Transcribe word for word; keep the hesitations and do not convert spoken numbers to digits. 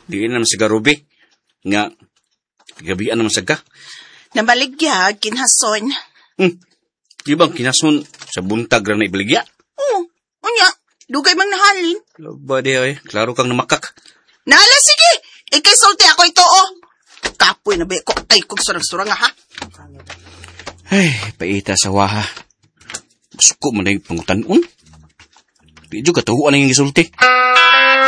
Di na naman siga, Ruby. Nga, gabian naman siga. Nabaligya, kinhason. Hmm. Di bang kinasun sa buntag ra na ibaligya? Oo, unya, dugay mang nahalin. Laba di ay, klaro kang namakak. Nala, sige! Ikay sulti ako ito, oh! Kapoy na ba ko? Ay, kung surang-surang ha? Ay, paita sa waha. Gusto ko man na yung pangutan-un. Di dyo katuhuan na yung isulti.